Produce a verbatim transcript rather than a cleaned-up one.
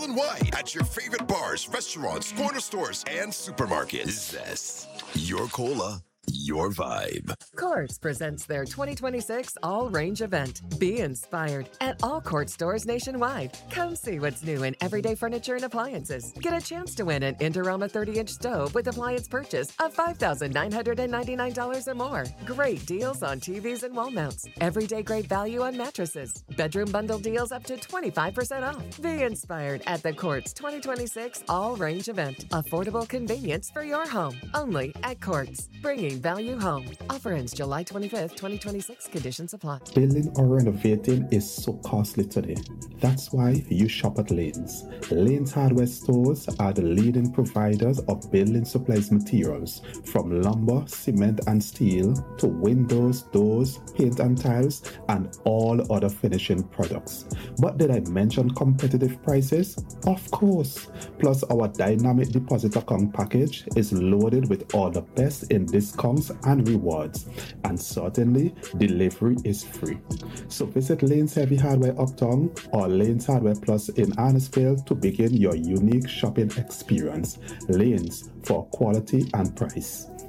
island-wide at your favorite bars, restaurants, corner stores, and supermarkets. Zest. Your cola. Your vibe. Courts presents their twenty twenty-six All Range event. Be inspired at all Court stores nationwide. Come see what's new in everyday furniture and appliances. Get a chance to win an Indorama thirty-inch stove with appliance purchase of five thousand nine hundred ninety-nine dollars or more. Great deals on T Vs and wall mounts. Everyday great value on mattresses. Bedroom bundle deals up to twenty-five percent off. Be inspired at the Courts twenty twenty-six All Range event. Affordable convenience for your home. Only at Courts. Bringing value home. Offer ends July twenty-fifth, twenty twenty-six. Conditions apply. Building or renovating is so costly today. That's why you shop at Lanes. Lanes Hardware Stores are the leading providers of building supplies materials, from lumber, cement and steel to windows, doors, paint and tiles, and all other finishing products. But did I mention competitive prices? Of course. Plus, our dynamic deposit account package is loaded with all the best in discounts and rewards, and certainly delivery is free. So visit Lanes Heavy Hardware Uptown or Lanes Hardware Plus in Annisville to begin your unique shopping experience. Lanes for quality and price.